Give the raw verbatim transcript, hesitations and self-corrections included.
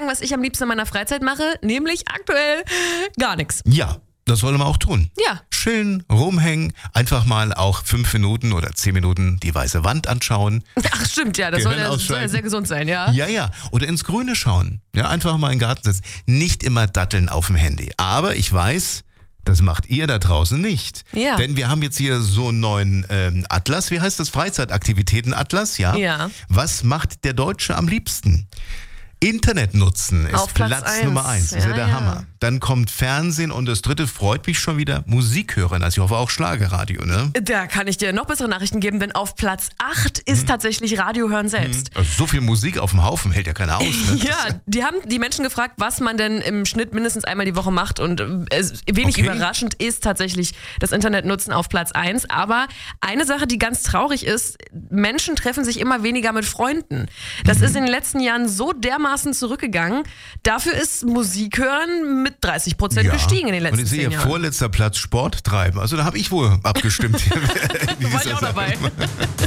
was ich am liebsten in meiner Freizeit mache, nämlich aktuell gar nichts. Ja, das sollte man auch tun. Ja. Chillen, rumhängen, einfach mal auch fünf Minuten oder zehn Minuten die weiße Wand anschauen. Ach stimmt, ja, das soll ja, soll ja sehr gesund sein, ja. Ja, ja. Oder ins Grüne schauen. Ja, einfach mal in den Garten setzen. Nicht immer datteln auf dem Handy. Aber ich weiß, das macht ihr da draußen nicht. Ja. Denn wir haben jetzt hier so einen neuen ähm, Atlas. Wie heißt das? Freizeitaktivitäten-Atlas, ja? Ja. Was macht der Deutsche am liebsten? Internet nutzen ist Auf Platz Platz, eins. Nummer eins. Das ist ja, Ja, der ja. Hammer. Dann kommt Fernsehen und das dritte freut mich schon wieder, Musik hören. Also ich hoffe auch Schlagerradio, ne? Da kann ich dir noch bessere Nachrichten geben, denn auf Platz acht ist tatsächlich Radio hören selbst. Also so viel Musik auf dem Haufen hält ja keiner aus. Ne? Ja, die haben die Menschen gefragt, was man denn im Schnitt mindestens einmal die Woche macht und äh, es, wenig Okay. überraschend ist tatsächlich das Internetnutzen auf Platz eins. Aber eine Sache, die ganz traurig ist, Menschen treffen sich immer weniger mit Freunden. Das ist in den letzten Jahren so dermaßen zurückgegangen. Dafür ist Musik hören mit dreißig Prozent gestiegen in den letzten Und ich sehe zehn hier Jahren. vorletzter Platz Sport treiben. Also da habe ich wohl abgestimmt. Da war ich auch dabei.